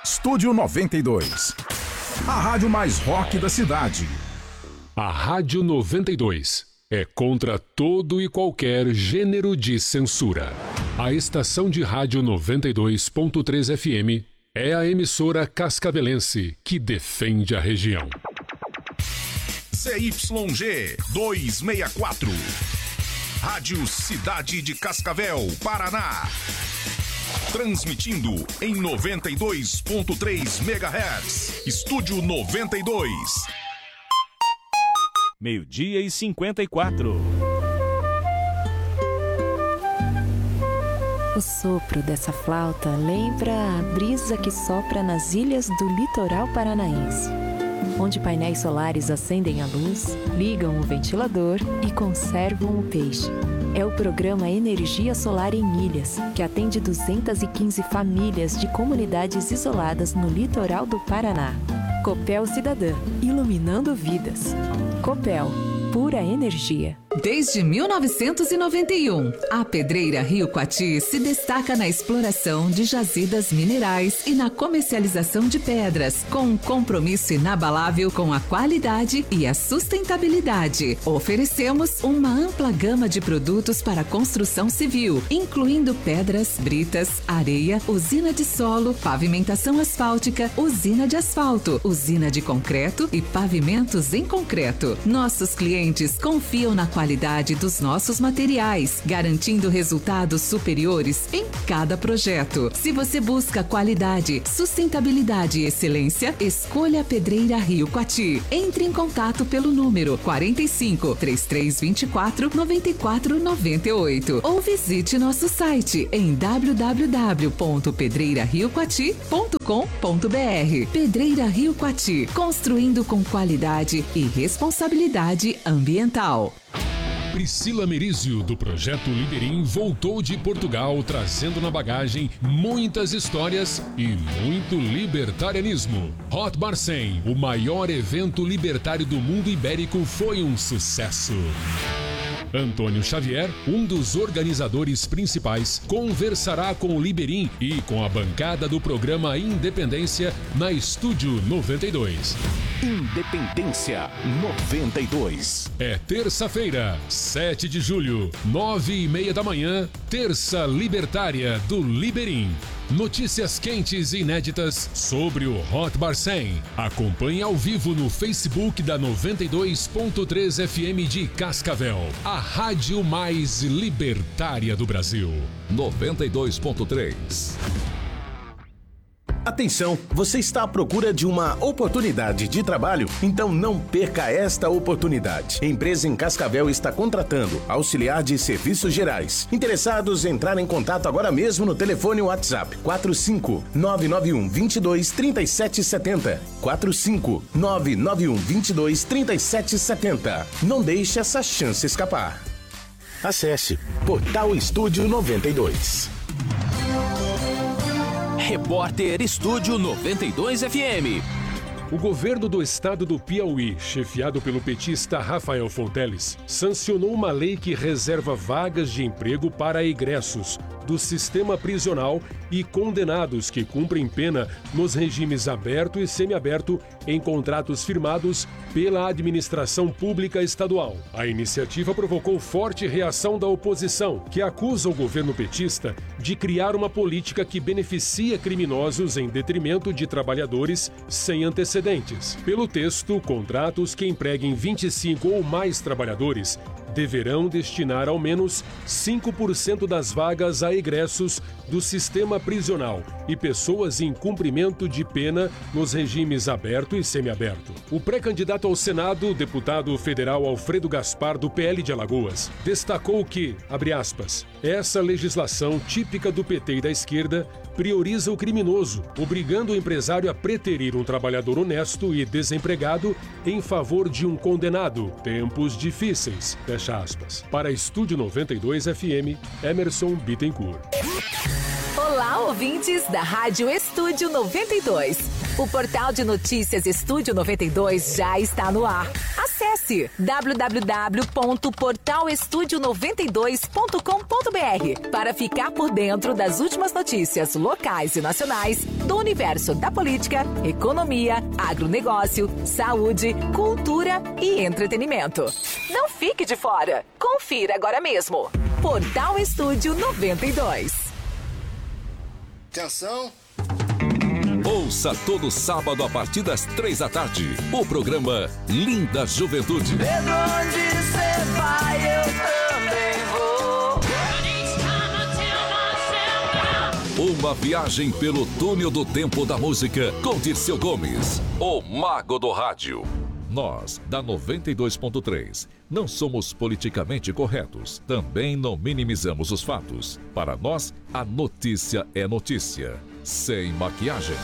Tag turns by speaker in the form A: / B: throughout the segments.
A: Estúdio 92. A rádio mais rock da cidade.
B: A Rádio 92 é contra todo e qualquer gênero de censura. A estação de rádio 92.3 FM é a emissora cascavelense que defende a região.
A: CYG 264. Rádio Cidade de Cascavel, Paraná. Transmitindo em 92.3 MHz. Estúdio 92.
C: 12h54.
D: O sopro dessa flauta lembra a brisa que sopra nas ilhas do litoral paranaense, onde painéis solares acendem a luz, ligam o ventilador e conservam o peixe. É o programa Energia Solar em Ilhas, que atende 215 famílias de comunidades isoladas no litoral do Paraná. Copel Cidadã, iluminando vidas. Copel, pura energia.
E: Desde 1991, a Pedreira Rio Coati se destaca na exploração de jazidas minerais e na comercialização de pedras, com um compromisso inabalável com a qualidade e a sustentabilidade. Oferecemos uma ampla gama de produtos para construção civil, incluindo pedras, britas, areia, usina de solo, pavimentação asfáltica, usina de asfalto, usina de concreto e pavimentos em concreto. Nossos clientes confiam na qualidade dos nossos materiais, garantindo resultados superiores em cada projeto. Se você busca qualidade, sustentabilidade e excelência, escolha a Pedreira Rio Coati. Entre em contato pelo número 45 3324 9498 ou visite nosso site em www.pedreirariocoati.com.br. Pedreira Rio Coati, construindo com qualidade e responsabilidade ambiental.
B: Priscila Merizio, do Projeto Liberim, voltou de Portugal trazendo na bagagem muitas histórias e muito libertarianismo. Hot Bar 100, o maior evento libertário do mundo ibérico, foi um sucesso. Antônio Xavier, um dos organizadores principais, conversará com o Liberim e com a bancada do programa Independência na Estúdio 92.
A: Independência 92.
B: É terça-feira, 7 de julho, 9h30 da manhã, Terça Libertária do Liberim. Notícias quentes e inéditas sobre o Hot Bar 100. Acompanhe ao vivo no Facebook da 92.3 FM de Cascavel, a rádio mais libertária do Brasil.
A: 92.3. Atenção, você está à procura de uma oportunidade de trabalho? Então não perca esta oportunidade. A empresa em Cascavel está contratando auxiliar de serviços gerais. Interessados, entrar em contato agora mesmo no telefone WhatsApp 45991 22 3770. 45991 22 3770. Não deixe essa chance escapar. Acesse Portal Estúdio 92.
F: Repórter Estúdio 92 FM.
B: O governo do estado do Piauí, chefiado pelo petista Rafael Fonteles, sancionou uma lei que reserva vagas de emprego para egressos do sistema prisional e condenados que cumprem pena nos regimes aberto e semiaberto em contratos firmados pela administração pública estadual. A iniciativa provocou forte reação da oposição, que acusa o governo petista de criar uma política que beneficia criminosos em detrimento de trabalhadores sem antecedentes. Pelo texto, contratos que empreguem 25 ou mais trabalhadores deverão destinar ao menos 5% das vagas a egressos do sistema prisional e pessoas em cumprimento de pena nos regimes aberto e semiaberto. O pré-candidato ao Senado, o deputado federal Alfredo Gaspar, do PL de Alagoas, destacou que, abre aspas, essa legislação típica do PT e da esquerda prioriza o criminoso, obrigando o empresário a preterir um trabalhador honesto e desempregado em favor de um condenado. Tempos difíceis. Fecha aspas. Para Estúdio 92 FM, Emerson Bittencourt.
E: Olá, ouvintes da Rádio Estúdio 92. O portal de notícias Estúdio 92 já está no ar. Acesse www.portalestudio92.com.br para ficar por dentro das últimas notícias locais e nacionais do universo da política, economia, agronegócio, saúde, cultura e entretenimento. Não fique de fora. Confira agora mesmo. Portal Estúdio 92.
C: Atenção.
F: Ouça todo sábado a partir das 3 da tarde o programa Linda Juventude.
G: Pedro, onde você vai, eu também vou.
F: Uma viagem pelo túnel do tempo da música com Dirceu Gomes, o mago do rádio. Nós, da 92.3, não somos politicamente corretos. Também não minimizamos os fatos. Para nós, a notícia é notícia. Sem maquiagem.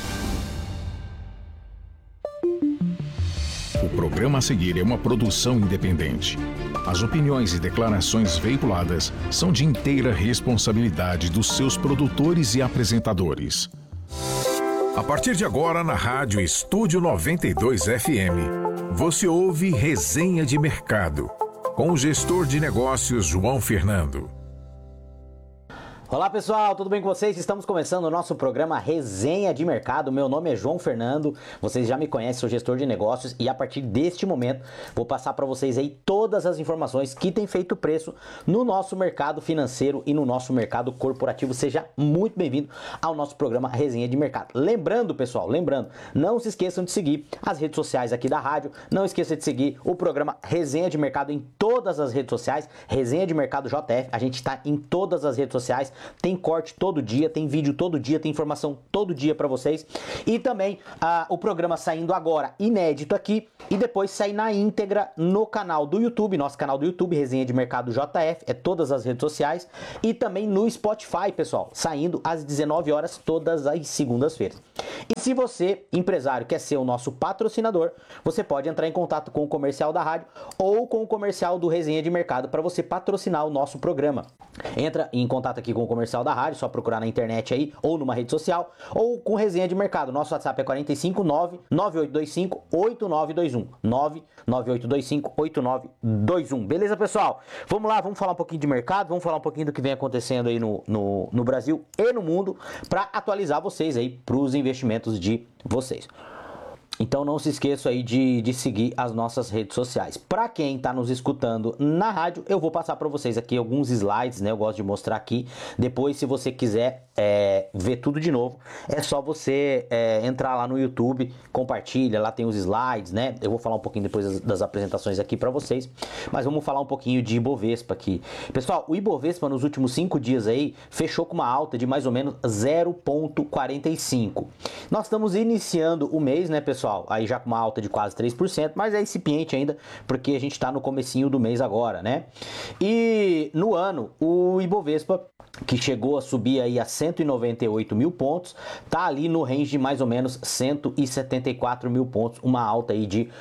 H: O programa a seguir é uma produção independente. As opiniões e declarações veiculadas são de inteira responsabilidade dos seus produtores e apresentadores. A partir de agora, na Rádio Estúdio 92 FM, você ouve Resenha de Mercado, com o gestor de negócios João Fernando.
I: Olá pessoal, tudo bem com vocês? Estamos começando o nosso programa Resenha de Mercado. Meu nome é João Fernando, vocês já me conhecem, sou gestor de negócios e a partir deste momento vou passar para vocês aí todas as informações que tem feito preço no nosso mercado financeiro e no nosso mercado corporativo. Seja muito bem-vindo ao nosso programa Resenha de Mercado. Lembrando pessoal, não se esqueçam de seguir as redes sociais aqui da rádio, não esqueça de seguir o programa Resenha de Mercado em todas as redes sociais, Resenha de Mercado JF, a gente está em todas as redes sociais. Tem corte todo dia, tem vídeo todo dia, tem informação todo dia para vocês. E também o programa saindo agora inédito aqui e depois sair na íntegra no canal do YouTube, nosso canal do YouTube, Resenha de Mercado JF, é todas as redes sociais. E também no Spotify, pessoal, saindo às 19 horas todas as segundas-feiras. E se você, empresário, quer ser o nosso patrocinador, você pode entrar em contato com o comercial da rádio ou com o comercial do Resenha de Mercado para você patrocinar o nosso programa. Entra em contato aqui com o comercial da rádio, só procurar na internet aí ou numa rede social ou com Resenha de Mercado. Nosso WhatsApp é 459-9825-8921. 99825-8921. Beleza, pessoal? Vamos lá, vamos falar um pouquinho de mercado, vamos falar um pouquinho do que vem acontecendo aí no Brasil e no mundo para atualizar vocês aí para os investimentos de vocês. Então não se esqueça aí de seguir as nossas redes sociais. Para quem está nos escutando na rádio, eu vou passar para vocês aqui alguns slides, né? Eu gosto de mostrar aqui. Depois, se você quiser ver tudo de novo, é só você entrar lá no YouTube, compartilha, lá tem os slides, né? Eu vou falar um pouquinho depois das apresentações aqui para vocês, mas vamos falar um pouquinho de Ibovespa aqui. Pessoal, o Ibovespa nos últimos 5 dias aí fechou com uma alta de mais ou menos 0,45. Nós estamos iniciando o mês, né, pessoal? Aí já com uma alta de quase 3%, mas é incipiente ainda, porque a gente está no comecinho do mês agora, né? E no ano, o Ibovespa, que chegou a subir aí a 198 mil pontos, tá ali no range de mais ou menos 174 mil pontos, uma alta aí de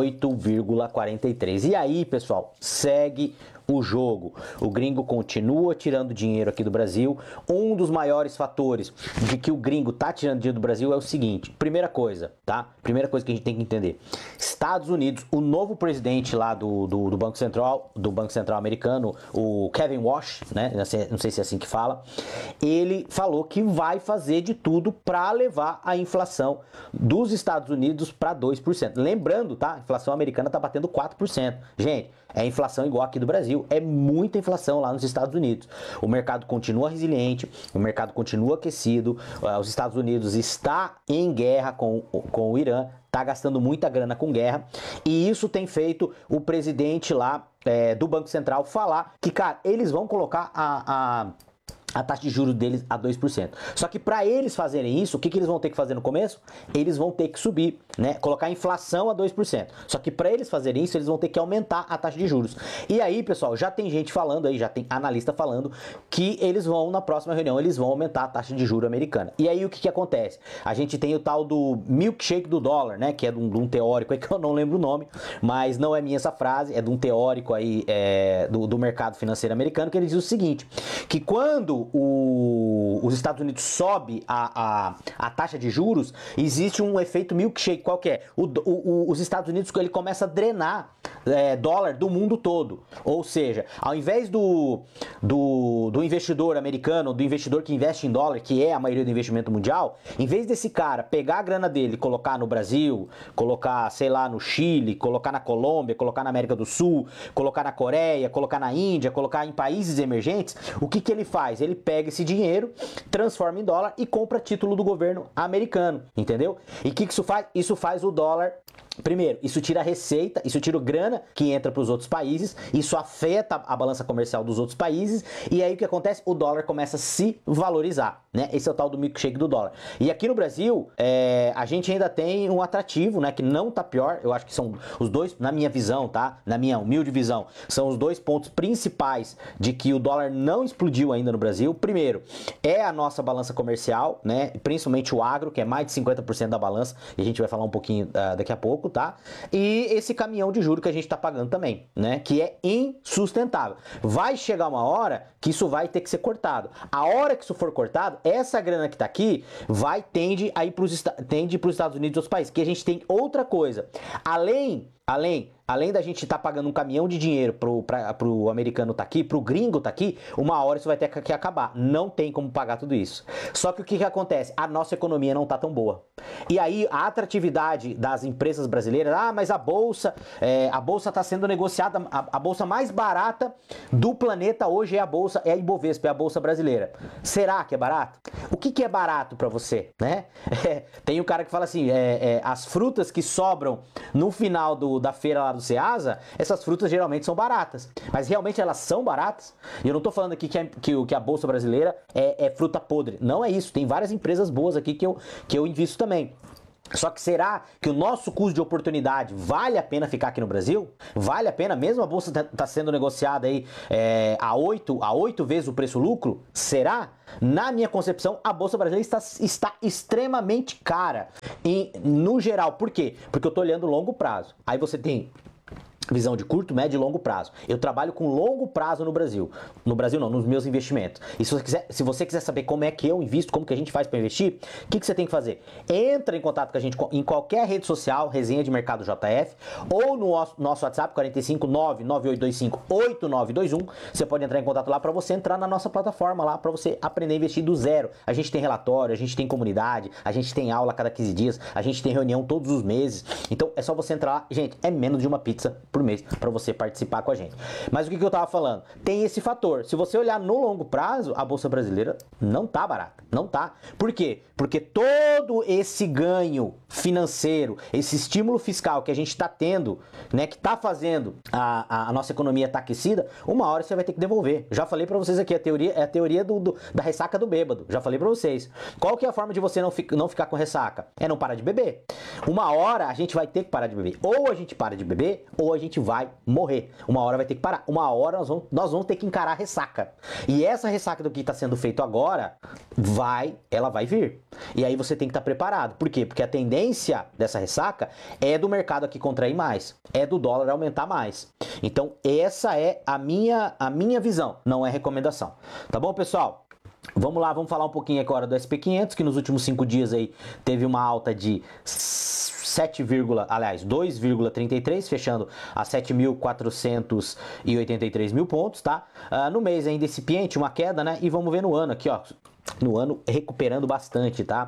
I: 8,43. E aí, pessoal, segue o jogo. O gringo continua tirando dinheiro aqui do Brasil. Um dos maiores fatores de que o gringo tá tirando dinheiro do Brasil é o seguinte, primeira coisa, tá? Primeira coisa que a gente tem que entender. Estados Unidos, o novo presidente lá do Banco Central americano, o Kevin Walsh, né? Não sei se é assim que fala. Ele falou que vai fazer de tudo para levar a inflação dos Estados Unidos para 2%. Lembrando, tá? A inflação americana tá batendo 4%. Gente, é inflação igual aqui do Brasil. É muita inflação lá nos Estados Unidos. O mercado continua resiliente, o mercado continua aquecido, os Estados Unidos está em guerra com o Irã, está gastando muita grana com guerra, e isso tem feito o presidente lá do Banco Central falar que, cara, eles vão colocar a taxa de juros deles a 2%. Só que para eles fazerem isso, o que eles vão ter que fazer no começo? Eles vão ter que subir, né? Colocar a inflação a 2%. Só que para eles fazerem isso, eles vão ter que aumentar a taxa de juros. E aí, pessoal, já tem gente falando aí, já tem analista falando que eles vão, na próxima reunião, eles vão aumentar a taxa de juros americana. E aí, o que acontece? A gente tem o tal do milkshake do dólar, né? Que é de um teórico aí que eu não lembro o nome, mas não é minha essa frase, é de um teórico aí do mercado financeiro americano, que ele diz o seguinte, que quando quando os Estados Unidos sobe a taxa de juros, existe um efeito milkshake. Qual que é? Os Estados Unidos ele começa a drenar dólar do mundo todo. Ou seja, ao invés do investidor americano, do investidor que investe em dólar, que é a maioria do investimento mundial, em vez desse cara pegar a grana dele e colocar no Brasil, colocar, sei lá, no Chile, colocar na Colômbia, colocar na América do Sul, colocar na Coreia, colocar na Índia, colocar em países emergentes, o que ele faz? Ele pega esse dinheiro, transforma em dólar e compra título do governo americano, entendeu? E o que isso faz? Isso faz o dólar... Primeiro, isso tira a receita, isso tira grana que entra para os outros países, isso afeta a balança comercial dos outros países, e aí o que acontece? O dólar começa a se valorizar, né? Esse é o tal do milkshake do dólar. E aqui no Brasil, a gente ainda tem um atrativo, né? Que não tá pior, eu acho que são os dois, na minha visão, tá? Na minha humilde visão, são os dois pontos principais de que o dólar não explodiu ainda no Brasil. Primeiro, é a nossa balança comercial, né? Principalmente o agro, que é mais de 50% da balança, e a gente vai falar um pouquinho daqui a pouco, tá? E esse caminhão de juros que a gente tá pagando também, né? Que é insustentável. Vai chegar uma hora que isso vai ter que ser cortado. A hora que isso for cortado, essa grana que tá aqui tende a ir para os Estados Unidos e outros países. Que a gente tem outra coisa. Além da gente estar pagando um caminhão de dinheiro pro americano tá aqui, pro gringo tá aqui, uma hora isso vai ter que acabar. Não tem como pagar tudo isso. Só que o que acontece? A nossa economia não tá tão boa. E aí a atratividade das empresas brasileiras, mas a bolsa tá sendo negociada, a bolsa mais barata do planeta hoje é a Ibovespa, é a bolsa brasileira. Será que é barato? O que é barato para você, né? Tem um cara que fala assim, as frutas que sobram no final da feira lá do Ceasa, essas frutas geralmente são baratas. Mas realmente elas são baratas? E eu não tô falando aqui que a bolsa brasileira é fruta podre. Não é isso. Tem várias empresas boas aqui que eu invisto também. Só que será que o nosso custo de oportunidade vale a pena ficar aqui no Brasil? Vale a pena? Mesmo a bolsa está sendo negociada aí a 8 vezes o preço-lucro? Será? Na minha concepção, a bolsa brasileira está extremamente cara. E, no geral, por quê? Porque eu estou olhando longo prazo. Aí você tem visão de curto, médio e longo prazo. Eu trabalho com longo prazo no Brasil. No Brasil não, nos meus investimentos. E se você quiser saber como é que eu invisto, como que a gente faz para investir, o que você tem que fazer? Entra em contato com a gente em qualquer rede social, Resenha de Mercado JF, ou no nosso WhatsApp, 459-9825-8921. Você pode entrar em contato lá para você entrar na nossa plataforma lá, para você aprender a investir do zero. A gente tem relatório, a gente tem comunidade, a gente tem aula a cada 15 dias, a gente tem reunião todos os meses. Então é só você entrar lá. Gente, é menos de uma pizza por mês para você participar com a gente. Mas o que eu tava falando? Tem esse fator. Se você olhar no longo prazo, a bolsa brasileira não tá barata. Não tá. Por quê? Porque todo esse ganho financeiro, esse estímulo fiscal que a gente tá tendo, né, que tá fazendo a nossa economia tá aquecida, uma hora você vai ter que devolver. Já falei para vocês aqui, a teoria da ressaca do bêbado. Já falei para vocês. Qual que é a forma de você não ficar com ressaca? É não parar de beber. Uma hora a gente vai ter que parar de beber. Ou a gente para de beber, ou a gente vai morrer. Uma hora vai ter que parar. Uma hora nós vamos ter que encarar a ressaca. E essa ressaca do que está sendo feito agora, ela vai vir. E aí você tem que estar preparado. Por quê? Porque a tendência dessa ressaca é do mercado aqui contrair mais. É do dólar aumentar mais. Então essa é a minha visão. Não é recomendação. Tá bom, pessoal? Vamos lá, vamos falar um pouquinho agora do SP500, que nos últimos 5 dias aí teve uma alta de 2,33, fechando a 7.483 mil pontos, tá? No mês ainda incipiente, uma queda, né? E vamos ver no ano aqui, ó. No ano recuperando bastante, tá?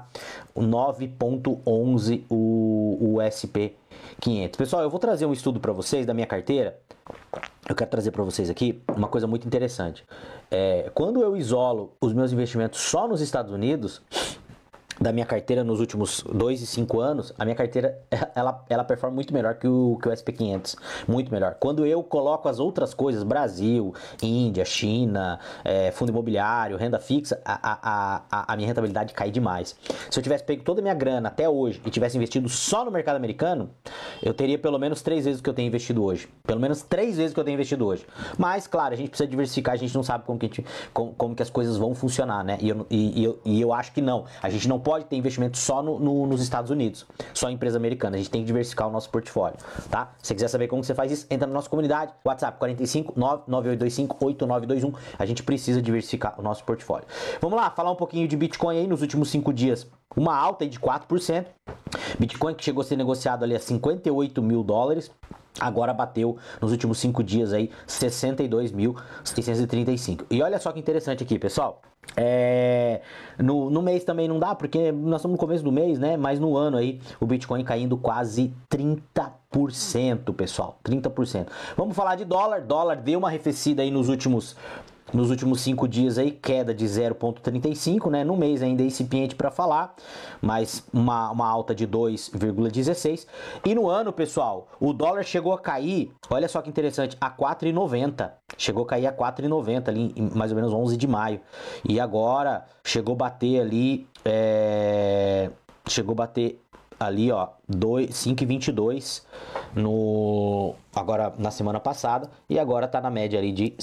I: 9,11 o SP500. Pessoal, eu vou trazer um estudo para vocês da minha carteira. Eu quero trazer para vocês aqui uma coisa muito interessante. Quando eu isolo os meus investimentos só nos Estados Unidos, da minha carteira nos últimos 2 e 5 anos, a minha carteira ela performa muito melhor que o SP500, muito melhor. Quando eu coloco as outras coisas, Brasil, Índia, China, fundo imobiliário, renda fixa, a minha rentabilidade cai demais. Se eu tivesse pego toda a minha grana até hoje e tivesse investido só no mercado americano, eu teria pelo menos 3 vezes o que eu tenho investido hoje. Pelo menos 3 vezes o que eu tenho investido hoje. Mas, claro, a gente precisa diversificar, a gente não sabe como que as coisas vão funcionar, né? E eu acho que não. A gente não pode ter investimento só nos Estados Unidos, só em empresa americana. A gente tem que diversificar o nosso portfólio, tá? Se você quiser saber como você faz isso, entra na nossa comunidade, WhatsApp 45 99825 8921. A gente precisa diversificar o nosso portfólio. Vamos lá, falar um pouquinho de Bitcoin aí nos últimos 5 dias. Uma alta aí de 4%. Bitcoin que chegou a ser negociado ali a $58 mil. Agora bateu nos últimos 5 dias aí 62.635. E olha só que interessante aqui, pessoal. No mês também não dá, porque nós estamos no começo do mês, né? Mas no ano aí o Bitcoin caindo quase 30%, pessoal. 30%. Vamos falar de dólar. Dólar deu uma arrefecida aí nos últimos 5 dias aí, queda de 0,35, né? No mês ainda é incipiente para falar, mas uma alta de 2,16. E no ano, pessoal, o dólar chegou a cair, olha só que interessante, a 4,90. Chegou a cair a 4,90 ali, em mais ou menos 11 de maio. E agora chegou a bater ali, ó, 5,22 agora na semana passada, e agora tá na média ali de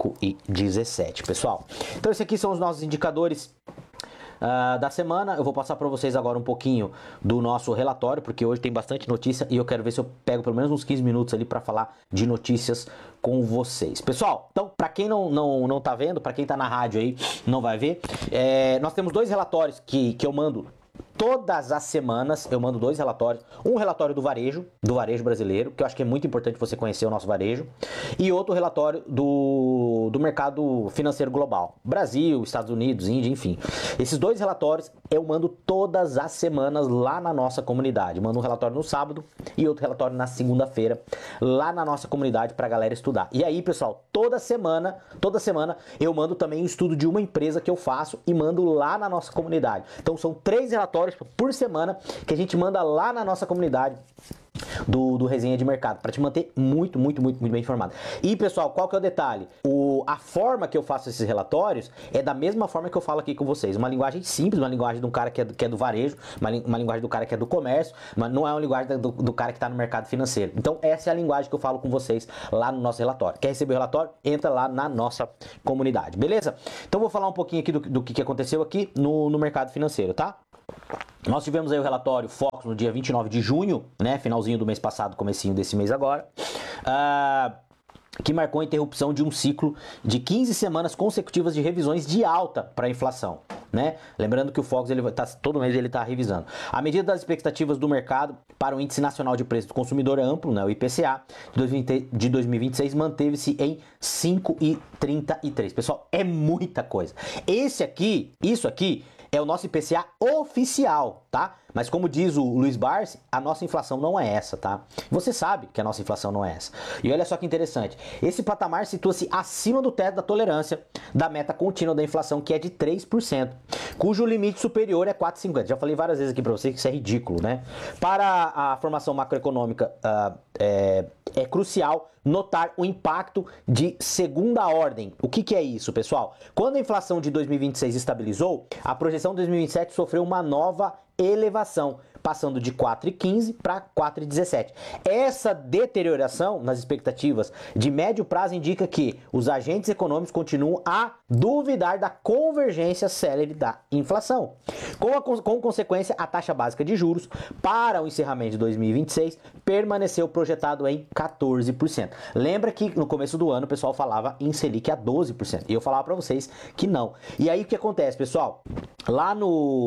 I: 5,17, pessoal. Então esses aqui são os nossos indicadores da semana. Eu vou passar para vocês agora um pouquinho do nosso relatório, porque hoje tem bastante notícia e eu quero ver se eu pego pelo menos uns 15 minutos ali para falar de notícias com vocês. Pessoal, então, para quem não tá vendo, para quem tá na rádio aí, não vai ver, nós temos 2 relatórios que eu mando todas as semanas. Eu mando 2 relatórios. Um relatório do varejo brasileiro, que eu acho que é muito importante você conhecer o nosso varejo, e outro relatório do mercado financeiro global, Brasil, Estados Unidos, Índia, enfim. Esses 2 relatórios eu mando todas as semanas lá na nossa comunidade. Mando um relatório no sábado e outro relatório na segunda-feira lá na nossa comunidade pra galera estudar. E aí, pessoal, toda semana eu mando também um estudo de uma empresa que eu faço e mando lá na nossa comunidade. Então são 3 relatórios por semana que a gente manda lá na nossa comunidade do Resenha de Mercado, para te manter muito bem informado. E, pessoal, qual que é o detalhe? A forma que eu faço esses relatórios é da mesma forma que eu falo aqui com vocês. Uma linguagem simples, uma linguagem de um cara que é do varejo, uma linguagem do cara que é do comércio, mas não é uma linguagem do cara que está no mercado financeiro. Então, essa é a linguagem que eu falo com vocês lá no nosso relatório. Quer receber o relatório? Entra lá na nossa comunidade, beleza? Então, vou falar um pouquinho aqui do que aconteceu aqui no mercado financeiro, tá? Nós tivemos aí o relatório Focus no dia 29 de junho, né? Finalzinho do mês passado, comecinho desse mês agora. Que marcou a interrupção de um ciclo de 15 semanas consecutivas de revisões de alta para a inflação, né? Lembrando que o Focus todo mês ele está revisando. A medida das expectativas do mercado para o Índice Nacional de Preços do Consumidor Amplo, né, o IPCA, de 2026 manteve-se em 5,33. Pessoal, é muita coisa. Isso aqui é o nosso IPCA oficial, tá? Mas como diz o Luiz Barsi, a nossa inflação não é essa, tá? Você sabe que a nossa inflação não é essa. E olha só que interessante. Esse patamar situa-se acima do teto da tolerância da meta contínua da inflação, que é de 3%, cujo limite superior é 4,50. Já falei várias vezes aqui para vocês que isso é ridículo, né? Para a formação macroeconômica é crucial notar o impacto de segunda ordem. O que é isso, pessoal? Quando a inflação de 2026 estabilizou, a projeção de 2027 sofreu uma nova elevação, passando de 4,15 para 4,17. Essa deterioração nas expectativas de médio prazo indica que os agentes econômicos continuam a duvidar da convergência célere da inflação. Com consequência, a taxa básica de juros para o encerramento de 2026 permaneceu projetado em 14%. Lembra que no começo do ano o pessoal falava em Selic a 12%. E eu falava para vocês que não. E aí o que acontece, pessoal? Lá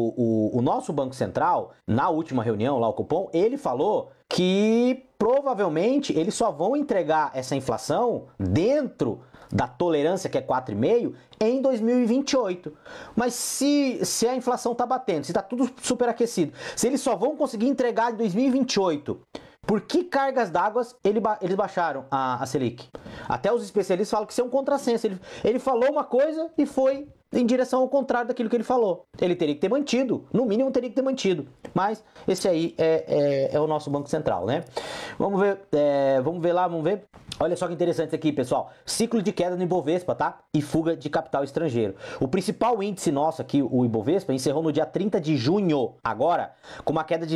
I: o nosso Banco Central, na última reunião, lá o Copom, ele falou que provavelmente eles só vão entregar essa inflação dentro da tolerância, que é 4,5%, em 2028. Mas se a inflação está batendo, se está tudo superaquecido, se eles só vão conseguir entregar em 2028, por que cargas d'água eles baixaram a Selic? Até os especialistas falam que isso é um contrassenso. Ele falou uma coisa e foi em direção ao contrário daquilo que ele falou. Ele teria que ter mantido, no mínimo teria que ter mantido. Mas esse aí é o nosso Banco Central, né? Vamos ver lá. Olha só que interessante isso aqui, pessoal. Ciclo de queda no Ibovespa, tá? E fuga de capital estrangeiro. O principal índice nosso aqui, o Ibovespa, encerrou no dia 30 de junho, agora, com uma queda de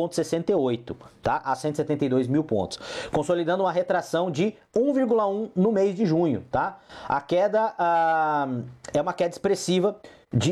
I: 0,68, tá? A 172 mil pontos. Consolidando uma retração de 1,1 no mês de junho, tá? A queda é uma queda expressiva de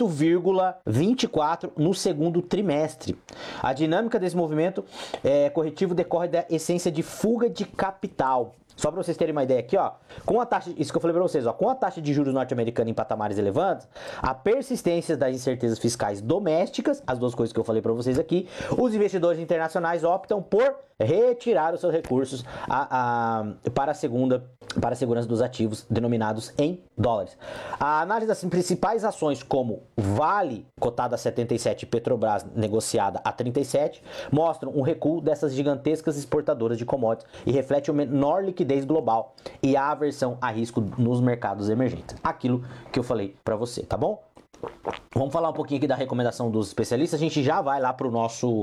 I: 8,24 no segundo trimestre. A dinâmica desse movimento corretivo decorre da essência de fuga de capital. Só para vocês terem uma ideia aqui, ó, com a taxa, isso que eu falei para vocês, ó, com a taxa de juros norte-americana em patamares elevados, a persistência das incertezas fiscais domésticas, as duas coisas que eu falei para vocês aqui, os investidores internacionais optam por retirar os seus recursos para a segurança dos ativos denominados em dólares. A análise das principais ações como Vale, cotada a 77, e Petrobras, negociada a 37, mostram um recuo dessas gigantescas exportadoras de commodities e reflete o menor liquidez global e a aversão a risco nos mercados emergentes. Aquilo que eu falei para você, tá bom? Vamos falar um pouquinho aqui da recomendação dos especialistas. A gente já vai lá para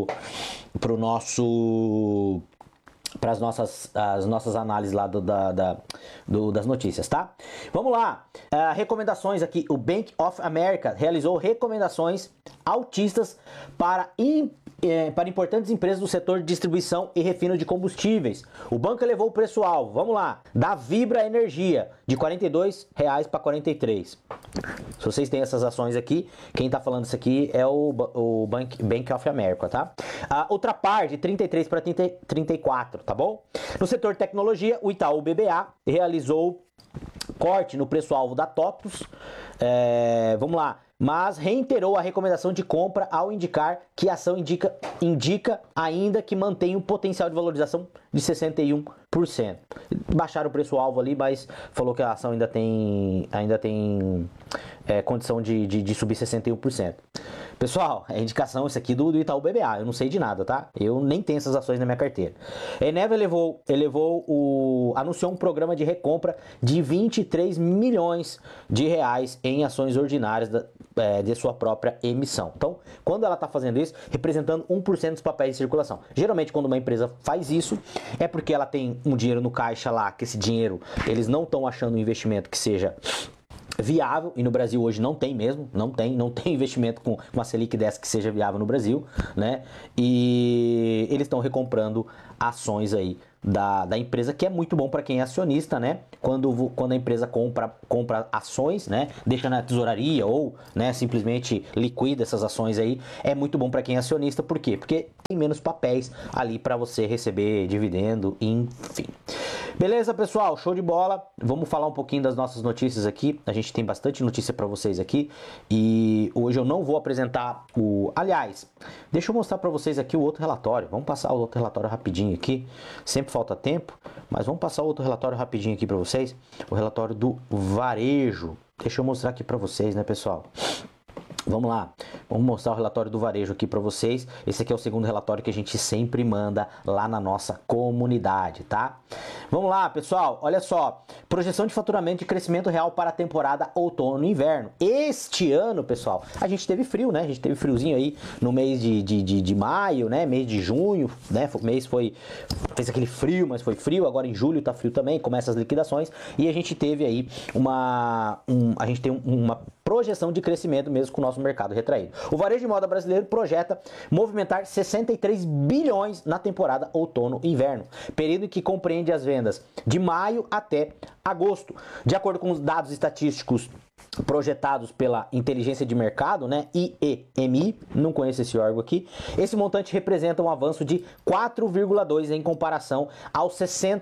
I: as nossas análises lá das notícias, tá? Vamos lá, recomendações aqui. O Bank of America realizou recomendações altistas para importantes empresas do setor de distribuição e refino de combustíveis. O banco elevou o preço-alvo, vamos lá, da Vibra Energia, de R$ 42 para R$ 43. Se vocês têm essas ações aqui, quem está falando isso aqui é o Bank of America, tá? Ultrapar, de 33 para 34, tá bom? No setor de tecnologia, o Itaú BBA realizou corte no preço-alvo da TOTVS, vamos lá, mas reiterou a recomendação de compra ao indicar que a ação indica ainda que mantém um potencial de valorização de 61%. Baixaram o preço-alvo ali, mas falou que a ação ainda tem condição de subir 61%. Pessoal, é indicação isso aqui do Itaú BBA, eu não sei de nada, tá? Eu nem tenho essas ações na minha carteira. Eneva anunciou um programa de recompra de 23 milhões de reais em ações ordinárias de sua própria emissão. Então, quando ela está fazendo isso, representando 1% dos papéis de circulação. Geralmente, quando uma empresa faz isso, é porque ela tem um dinheiro no caixa lá, que esse dinheiro, eles não estão achando um investimento que seja viável, e no Brasil hoje não tem mesmo, não tem investimento com uma Selic dessa que seja viável no Brasil, né? E eles estão recomprando ações aí da empresa, que é muito bom para quem é acionista, né? Quando a empresa compra ações, né? Deixa na tesouraria ou, né, simplesmente liquida essas ações aí, é muito bom para quem é acionista. Por quê? Porque tem menos papéis ali para você receber dividendo, enfim. Beleza, pessoal? Show de bola. Vamos falar um pouquinho das nossas notícias aqui. A gente tem bastante notícia para vocês aqui e hoje eu não vou apresentar Aliás, deixa eu mostrar para vocês aqui o outro relatório. Vamos passar o outro relatório rapidinho aqui. Sempre falta tempo, mas vamos passar o outro relatório rapidinho aqui para vocês. O relatório do varejo. Deixa eu mostrar aqui para vocês, né, pessoal? Vamos lá, vamos mostrar o relatório do varejo aqui para vocês. Esse aqui é o segundo relatório que a gente sempre manda lá na nossa comunidade, tá? Vamos lá, pessoal, olha só. Projeção de faturamento de crescimento real para a temporada outono e inverno. Este ano, pessoal, a gente teve frio, né? A gente teve friozinho aí no mês de maio, né? Mês de junho, né? O mês fez aquele frio, mas foi frio. Agora em julho tá frio também, começa as liquidações. E a gente teve aí uma projeção de crescimento mesmo com o nosso mercado retraído. O varejo de moda brasileiro projeta movimentar 63 bilhões na temporada outono e inverno, período que compreende as vendas de maio até agosto. De acordo com os dados estatísticos projetados pela Inteligência de Mercado, né, IEMI, não conheço esse órgão aqui, esse montante representa um avanço de 4,2 em comparação aos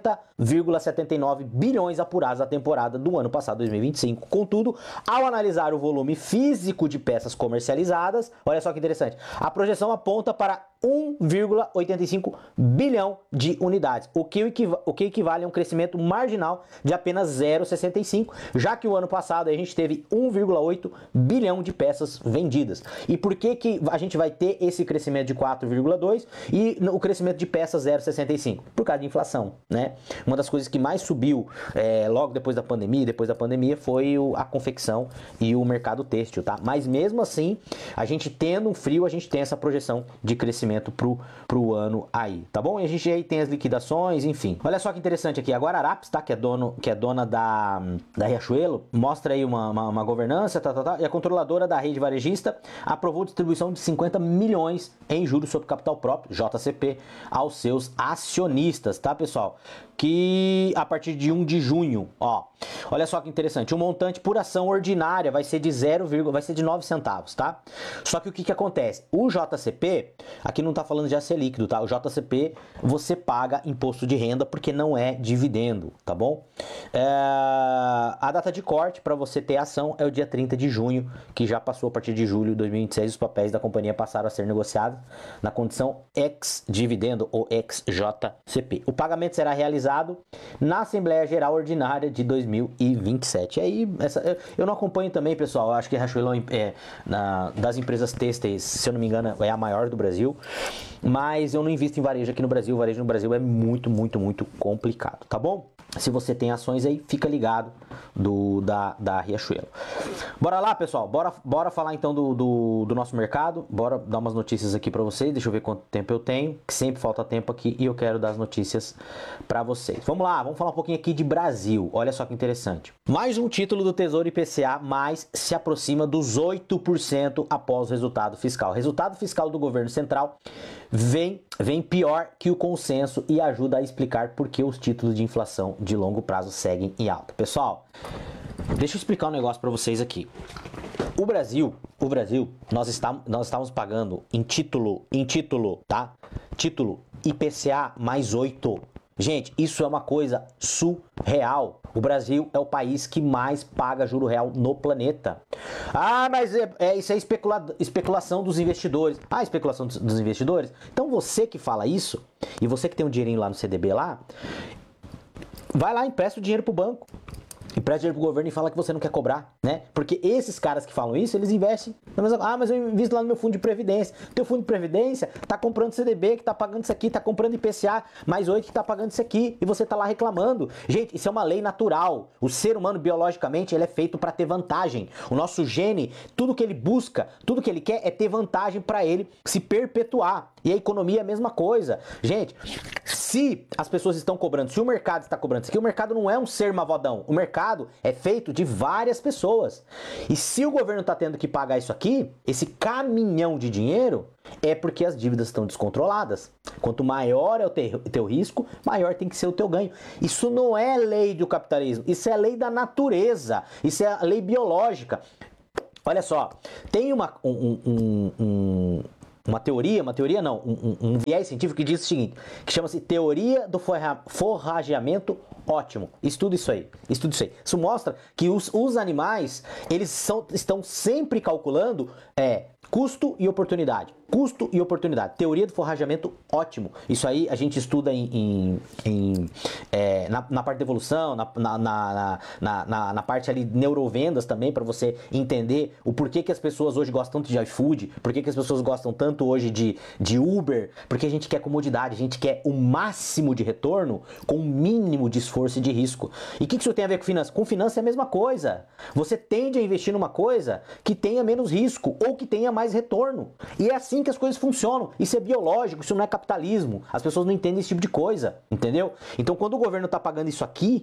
I: 60,79 bilhões apurados na temporada do ano passado, 2025. Contudo, ao analisar o volume físico de peças comercializadas, olha só que interessante, a projeção aponta para 1,85 bilhão de unidades, o que equivale a um crescimento marginal de apenas 0,65, já que o ano passado a gente teve 1,8 bilhão de peças vendidas. E por que a gente vai ter esse crescimento de 4,2 e o crescimento de peças 0,65? Por causa de inflação, né? Uma das coisas que mais subiu logo depois da pandemia foi a confecção e o mercado têxtil, tá? Mas mesmo assim, a gente tendo um frio, a gente tem essa projeção de crescimento crescimento pro ano aí, tá bom? E a gente aí tem as liquidações, enfim. Olha só que interessante aqui, a Guararapes, tá? Que é dona da Riachuelo, mostra aí uma governança, e a controladora da rede varejista aprovou distribuição de 50 milhões em juros sobre capital próprio, JCP, aos seus acionistas, tá, pessoal? Que a partir de 1 de junho, ó, olha só que interessante, o montante por ação ordinária vai ser de 9 centavos, tá? Só que o que acontece? O JCP, aqui não tá falando de AC líquido, tá? O JCP você paga imposto de renda porque não é dividendo, tá bom? A data de corte para você ter ação é o dia 30 de junho, que já passou a partir de julho de 2026, os papéis da companhia passaram a ser negociados na condição ex-dividendo ou ex-JCP. O pagamento será realizado na Assembleia Geral Ordinária de 2027. Aí, eu não acompanho também, pessoal, eu acho que a Riachuelo das empresas têxteis, se eu não me engano, é a maior do Brasil, mas eu não invisto em varejo aqui no Brasil. O varejo no Brasil é muito, muito, muito complicado, tá bom? Se você tem ações aí, fica ligado da Riachuelo. Bora lá, pessoal, bora falar então do nosso mercado, bora dar umas notícias aqui para vocês. Deixa eu ver quanto tempo eu tenho, que sempre falta tempo aqui e eu quero dar as notícias para vocês. Vamos lá, vamos falar um pouquinho aqui de Brasil. Olha só que interessante. Mais um título do Tesouro IPCA, mais se aproxima dos 8% após o resultado fiscal. O resultado fiscal do governo central vem pior que o consenso e ajuda a explicar por que os títulos de inflação de longo prazo seguem em alta. Pessoal, deixa eu explicar um negócio para vocês aqui. O Brasil, nós estamos pagando em título, tá? Título IPCA mais 8. Gente, isso é uma coisa surreal. O Brasil é o país que mais paga juro real no planeta. Ah, mas isso é especulação dos investidores. Ah, especulação dos investidores? Então você que fala isso, e você que tem um dinheirinho lá no CDB lá, vai lá e empresta o dinheiro pro banco. Empresta dinheiro pro governo e fala que você não quer cobrar, né? Porque esses caras que falam isso, eles investem. Mas eu invisto lá no meu fundo de previdência. Teu fundo de previdência tá comprando CDB que tá pagando isso aqui, tá comprando IPCA mais 8 que tá pagando isso aqui, e você tá lá reclamando. Gente, isso é uma lei natural. O ser humano, biologicamente, ele é feito para ter vantagem. O nosso gene, tudo que ele busca, tudo que ele quer é ter vantagem para ele se perpetuar. E a economia é a mesma coisa. Gente, se as pessoas estão cobrando, se o mercado está cobrando isso aqui, o mercado não é um ser malvadão. O mercado é feito de várias pessoas. E se o governo está tendo que pagar isso aqui, esse caminhão de dinheiro, é porque as dívidas estão descontroladas. Quanto maior é o teu risco, maior tem que ser o teu ganho. Isso não é lei do capitalismo, isso é lei da natureza, isso é a lei biológica. Olha só, tem uma teoria não, um viés científico que diz o seguinte, que chama-se teoria do forrageamento ótimo. Estuda isso aí. Isso mostra que os animais, eles estão sempre calculando custo e oportunidade. Teoria do forrageamento ótimo. Isso aí a gente estuda na parte de evolução, na parte ali neurovendas também, para você entender o porquê que as pessoas hoje gostam tanto de iFood, porquê que as pessoas gostam tanto hoje de Uber, porque a gente quer comodidade, a gente quer o máximo de retorno com o mínimo de esforço e de risco. E o que isso tem a ver com finanças? Com finanças é a mesma coisa. Você tende a investir numa coisa que tenha menos risco ou que tenha mais retorno. E é assim que as coisas funcionam. Isso é biológico, isso não é capitalismo. As pessoas não entendem esse tipo de coisa, entendeu? Então, quando o governo está pagando isso aqui,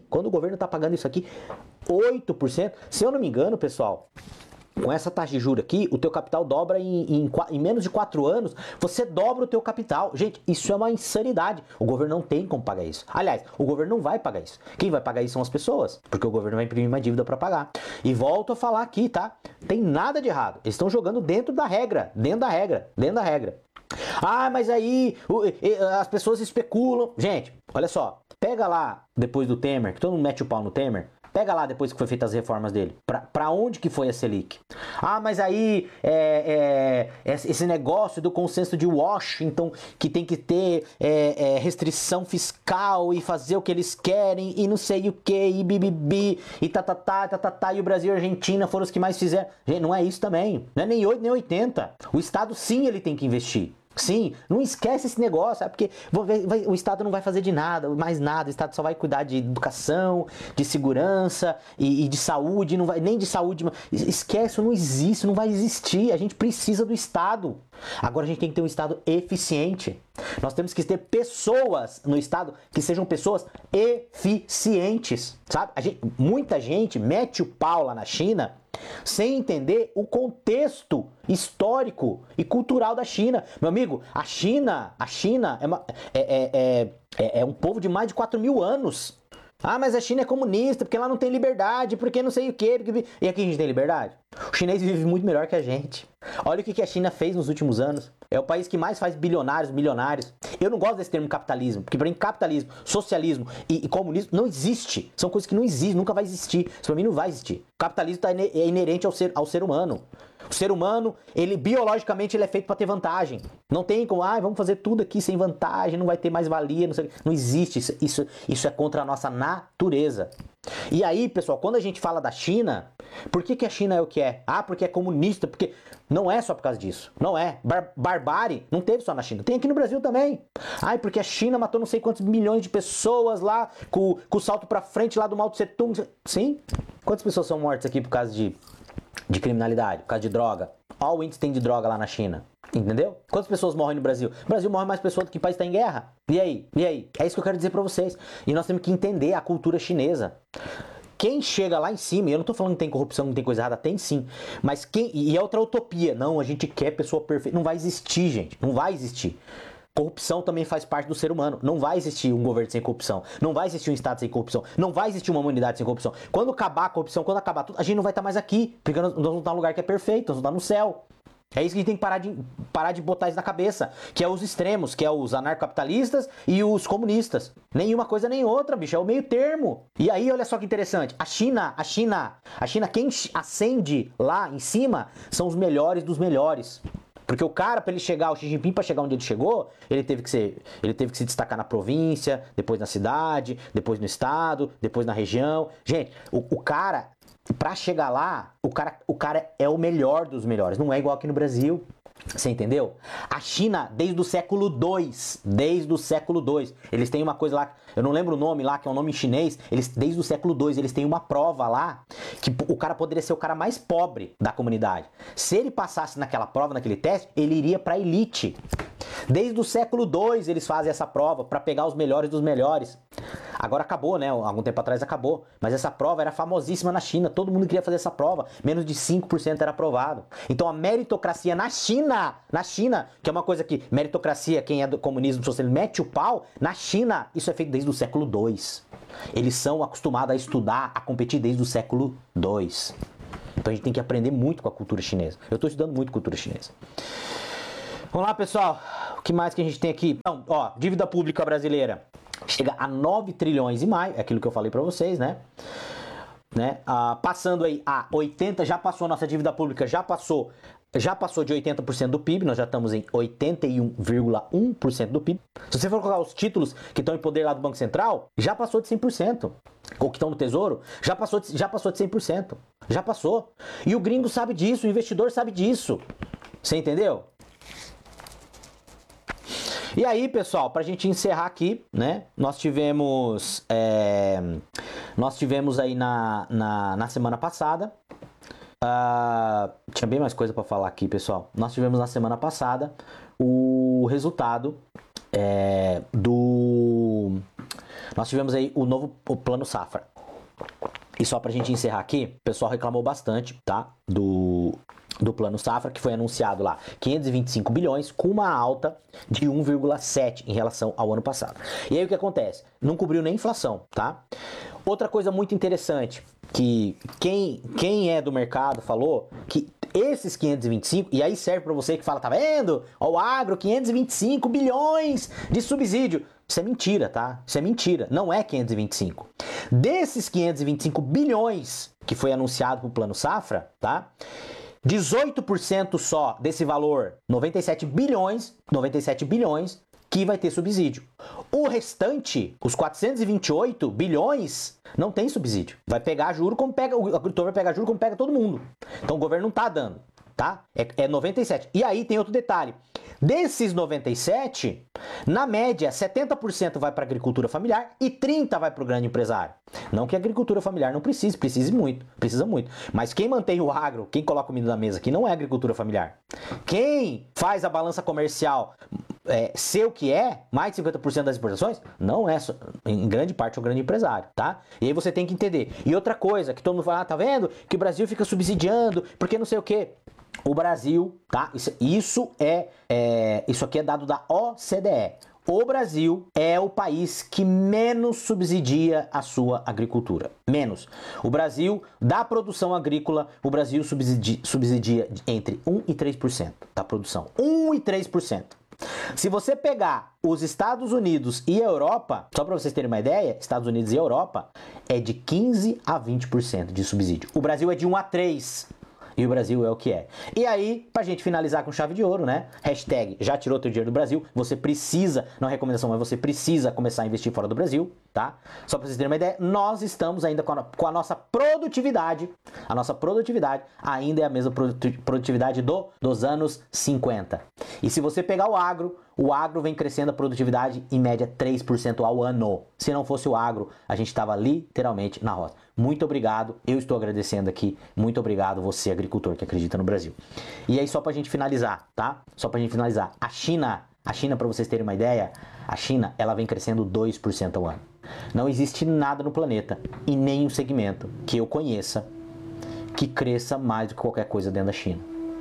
I: 8%, se eu não me engano, pessoal, com essa taxa de juros aqui, o teu capital dobra em menos de 4 anos, você dobra o teu capital. Gente, isso é uma insanidade. O governo não tem como pagar isso. Aliás, o governo não vai pagar isso. Quem vai pagar isso são as pessoas, porque o governo vai imprimir uma dívida para pagar. E volto a falar aqui, tá? Tem nada de errado. Eles estão jogando dentro da regra. Ah, mas aí as pessoas especulam. Gente, olha só. Pega lá, depois do Temer, que todo mundo mete o pau no Temer. Pega lá depois que foi feitas as reformas dele. Pra onde que foi a Selic? Ah, mas aí esse negócio do consenso de Washington, que tem que ter restrição fiscal e fazer o que eles querem e não sei o que, e bibibi, e e o Brasil e a Argentina foram os que mais fizeram. Gente, não é isso também. Não é nem 8 nem 80. O Estado sim, ele tem que investir. Sim, não esquece esse negócio, sabe? Porque o Estado não vai fazer de nada, mais nada, o Estado só vai cuidar de educação, de segurança e de saúde, não vai nem de saúde, esquece, não existe, não vai existir, a gente precisa do Estado. Agora a gente tem que ter um Estado eficiente. Nós temos que ter pessoas no Estado que sejam pessoas eficientes, sabe? Muita gente mete o pau lá na China sem entender o contexto histórico e cultural da China. Meu amigo, a China é um povo de mais de 4.000 anos. Ah, mas a China é comunista, porque ela não tem liberdade, porque não sei o quê. E aqui a gente tem liberdade? O chinês vive muito melhor que a gente. Olha o que a China fez nos últimos anos. É o país que mais faz bilionários, milionários. Eu não gosto desse termo capitalismo, porque para mim capitalismo, socialismo e comunismo não existe. São coisas que não existem, nunca vai existir. Isso para mim não vai existir. O capitalismo é inerente ao ser humano. O ser humano, biologicamente, ele é feito para ter vantagem. Não tem como, vamos fazer tudo aqui sem vantagem, não vai ter mais valia, não existe. Isso é contra a nossa natureza. E aí, pessoal, quando a gente fala da China, por que a China é o que é? Porque é comunista, porque não é só por causa disso. Não é. Barbárie não teve só na China, tem aqui no Brasil também. Porque a China matou não sei quantos milhões de pessoas lá, com o salto pra frente lá do Mao Tse Tung. Sim? Quantas pessoas são mortas aqui por causa de criminalidade, por causa de droga? Olha o índice que tem de droga lá na China. Entendeu? Quantas pessoas morrem no Brasil? No Brasil morre mais pessoas do que o país está em guerra. E aí? É isso que eu quero dizer pra vocês. E nós temos que entender a cultura chinesa. Quem chega lá em cima, e eu não tô falando que tem corrupção, não tem coisa errada, tem sim. Mas e é outra utopia. Não, a gente quer pessoa perfeita. Não vai existir, gente. Não vai existir. Corrupção também faz parte do ser humano. Não vai existir um governo sem corrupção. Não vai existir um Estado sem corrupção. Não vai existir uma humanidade sem corrupção. Quando acabar a corrupção, quando acabar tudo, a gente não vai estar mais aqui. Porque nós vamos estar num lugar que é perfeito, nós vamos estar no céu. É isso que a gente tem que parar de botar isso na cabeça. Que é os extremos, que é os anarcapitalistas e os comunistas. Nenhuma coisa nem outra, bicho. É o meio termo. E aí, olha só que interessante. A China, quem ascende lá em cima são os melhores dos melhores. Porque o cara, para ele chegar, o Xi Jinping, para chegar onde ele chegou, ele teve que se destacar na província, depois na cidade, depois no estado, depois na região. Gente, o cara, para chegar lá, o cara é o melhor dos melhores. Não é igual aqui no Brasil. Você entendeu? A China, desde o século II, eles têm uma coisa lá, eu não lembro o nome lá, que é um nome em chinês, desde o século II, eles têm uma prova lá, que o cara poderia ser o cara mais pobre da comunidade. Se ele passasse naquela prova, naquele teste, ele iria pra elite. Desde o século II eles fazem essa prova para pegar os melhores dos melhores. Agora acabou, né? Algum tempo atrás acabou. Mas essa prova era famosíssima na China. Todo mundo queria fazer essa prova. Menos de 5% era aprovado. Então a meritocracia na China, que é uma coisa que meritocracia, quem é do comunismo, se você mete o pau, na China isso é feito desde o século II. Eles são acostumados a estudar, a competir desde o século II. Então a gente tem que aprender muito com a cultura chinesa. Eu estou estudando muito cultura chinesa. Vamos lá, pessoal. O que mais que a gente tem aqui? Então, dívida pública brasileira chega a 9 trilhões e mais, é aquilo que eu falei para vocês, né? Passando aí a 80, já passou a nossa dívida pública, já passou de 80% do PIB, nós já estamos em 81,1% do PIB. Se você for colocar os títulos que estão em poder lá do Banco Central, já passou de 100%. Ou que estão no Tesouro, já passou de 100%. Já passou. E o gringo sabe disso, o investidor sabe disso. Você entendeu? E aí, pessoal, pra gente encerrar aqui, né? Nós tivemos aí na semana passada. Tinha bem mais coisa pra falar aqui, pessoal. Nós tivemos na semana passada o resultado Nós tivemos aí o Plano Safra. E só pra gente encerrar aqui, o pessoal reclamou bastante, tá? Do Plano Safra, que foi anunciado lá 525 bilhões, com uma alta de 1,7 em relação ao ano passado. E aí o que acontece? Não cobriu nem inflação, tá? Outra coisa muito interessante, que quem é do mercado falou que esses 525, e aí serve para você que fala, tá vendo? Ó, o agro, 525 bilhões de subsídio. Isso é mentira, tá? Isso é mentira, não é 525. Desses 525 bilhões que foi anunciado pro Plano Safra, tá? 18% só desse valor, 97 bilhões, que vai ter subsídio. O restante, os 428 bilhões, não tem subsídio. Vai pegar juro como pega, o agricultor vai pegar juro como pega todo mundo. Então o governo não tá dando. tá? É 97. E aí tem outro detalhe. Desses 97, na média, 70% vai para a agricultura familiar e 30% vai para o grande empresário. Não que a agricultura familiar não precisa muito. Mas quem mantém o agro, quem coloca comida na mesa aqui, não é a agricultura familiar. Quem faz a balança comercial ser o que é, mais de 50% das exportações, não é, em grande parte, o grande empresário, tá? E aí você tem que entender. E outra coisa, que todo mundo fala, tá vendo? Que o Brasil fica subsidiando, porque não sei o quê. O Brasil, tá? Isso aqui é dado da OCDE. O Brasil é o país que menos subsidia a sua agricultura. Menos. O Brasil, da produção agrícola, o Brasil subsidia entre 1% e 3% da produção. 1% e 3%. Se você pegar os Estados Unidos e a Europa, só para vocês terem uma ideia, Estados Unidos e Europa é de 15% a 20% de subsídio. O Brasil é de 1% a 3%. E o Brasil é o que é. E aí, pra gente finalizar com chave de ouro, né? Hashtag já tirou teu dinheiro do Brasil. Você precisa, não é recomendação, mas você precisa começar a investir fora do Brasil, tá? Só pra vocês terem uma ideia, nós estamos ainda com a nossa produtividade. A nossa produtividade ainda é a mesma produtividade dos anos 50. E se você pegar o agro vem crescendo a produtividade em média 3% ao ano. Se não fosse o agro, a gente estava literalmente na roça. Muito obrigado, eu estou agradecendo aqui. Muito obrigado você, agricultor que acredita no Brasil. E aí, só pra gente finalizar, tá? Só pra gente finalizar. A China, pra vocês terem uma ideia, a China, ela vem crescendo 2% ao ano. Não existe nada no planeta e nenhum segmento que eu conheça que cresça mais do que qualquer coisa dentro da China.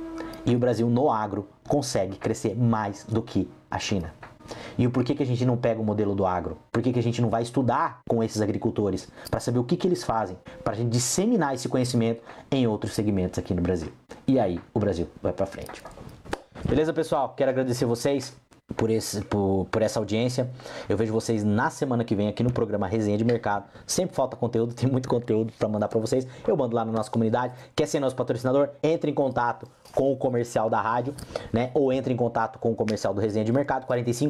I: E o Brasil, no agro, consegue crescer mais do que a China. E o porquê que a gente não pega o modelo do agro? Por que a gente não vai estudar com esses agricultores para saber o que eles fazem, para a gente disseminar esse conhecimento em outros segmentos aqui no Brasil? E aí o Brasil vai para frente. Beleza, pessoal? Quero agradecer vocês por essa audiência. Eu vejo vocês na semana que vem aqui no programa Resenha de Mercado. Sempre falta conteúdo, tem muito conteúdo para mandar para vocês. Eu mando lá na nossa comunidade. Quer ser nosso patrocinador? Entre em contato com o comercial da rádio, né? Ou entre em contato com o comercial do Resenha de Mercado,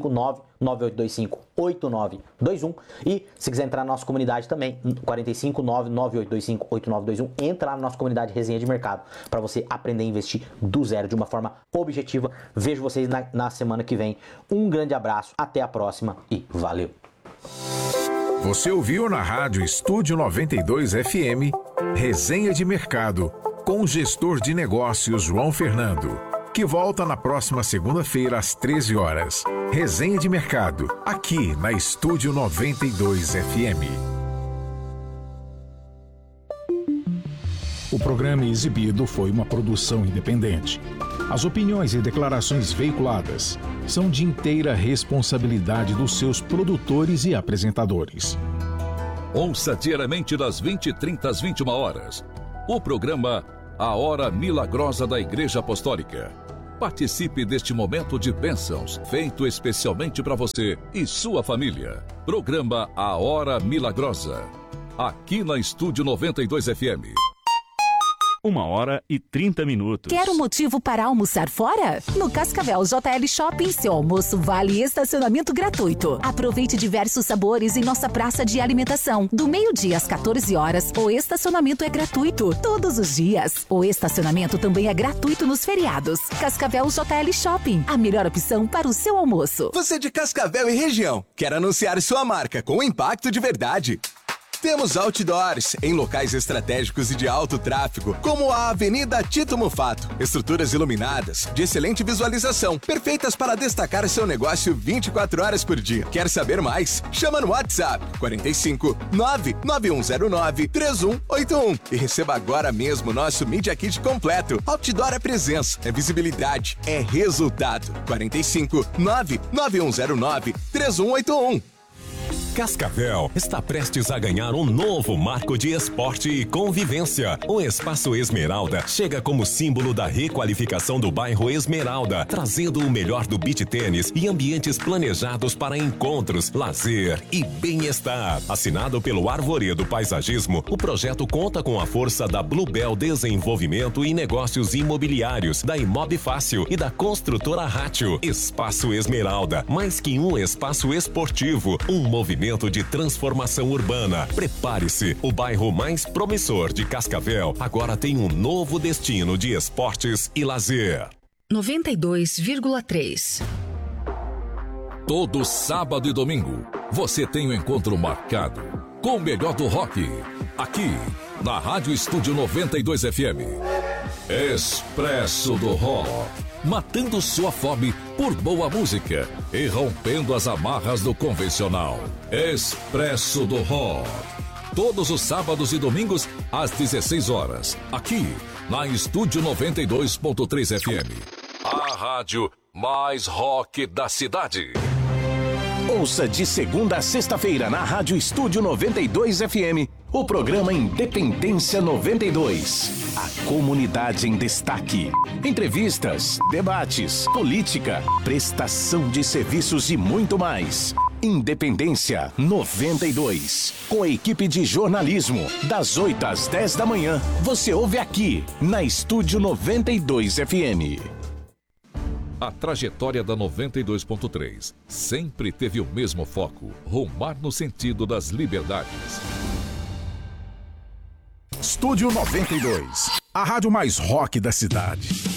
I: 459-9825-8921. E se quiser entrar na nossa comunidade também, 459-9825-8921. Entra lá na nossa comunidade Resenha de Mercado para você aprender a investir do zero de uma forma objetiva. Vejo vocês na semana que vem. Um grande abraço, até a próxima e valeu!
H: Você ouviu na Rádio Estúdio 92 FM, Resenha de Mercado, com o gestor de negócios João Fernando, que volta na próxima segunda-feira às 13 horas. Resenha de Mercado, aqui na Estúdio 92 FM. O programa exibido foi uma produção independente. As opiniões e declarações veiculadas são de inteira responsabilidade dos seus produtores e apresentadores.
F: Ouça diariamente das 20h30 às 21h. O programa A Hora Milagrosa da Igreja Apostólica. Participe deste momento de bênçãos, feito especialmente para você e sua família. Programa A Hora Milagrosa. Aqui na Estúdio 92 FM.
C: 1h30.
J: Quer um motivo para almoçar fora? No Cascavel JL Shopping, seu almoço vale estacionamento gratuito. Aproveite diversos sabores em nossa praça de alimentação. Do meio-dia às 14 horas, o estacionamento é gratuito todos os dias. O estacionamento também é gratuito nos feriados. Cascavel JL Shopping, a melhor opção para o seu almoço.
K: Você de Cascavel e região, quer anunciar sua marca com impacto de verdade? Temos outdoors em locais estratégicos e de alto tráfego, como a Avenida Tito Mufato. Estruturas iluminadas, de excelente visualização, perfeitas para destacar seu negócio 24 horas por dia. Quer saber mais? Chama no WhatsApp 45 99109 3181 e receba agora mesmo nosso Media Kit completo. Outdoor é presença, é visibilidade, é resultado. 45 99109 3181.
L: Cascavel está prestes a ganhar um novo marco de esporte e convivência. O Espaço Esmeralda chega como símbolo da requalificação do bairro Esmeralda, trazendo o melhor do beach tênis e ambientes planejados para encontros, lazer e bem-estar. Assinado pelo Arvoredo Paisagismo, o projeto conta com a força da Bluebell Desenvolvimento e Negócios Imobiliários, da Imob Fácil e da construtora Rátio. Espaço Esmeralda, mais que um espaço esportivo, um movimento movimento de transformação urbana. Prepare-se, o bairro mais promissor de Cascavel agora tem um novo destino de esportes e lazer.
C: 92,3.
F: Todo sábado e domingo, você tem um encontro marcado com o melhor do rock, aqui na Rádio Estúdio 92 FM. Expresso do Rock, matando sua fome por boa música e rompendo as amarras do convencional. Expresso do Rock, todos os sábados e domingos às 16 horas, aqui na Estúdio 92.3 FM. A rádio mais rock da cidade.
A: Ouça de segunda a sexta-feira na Rádio Estúdio 92 FM, o programa Independência 92. A comunidade em destaque. Entrevistas, debates, política, prestação de serviços e muito mais. Independência 92. Com a equipe de jornalismo, das 8 às 10 da manhã, você ouve aqui, na Estúdio 92 FM.
F: A trajetória da 92.3 sempre teve o mesmo foco: rumar no sentido das liberdades.
H: Estúdio 92, a rádio mais rock da cidade.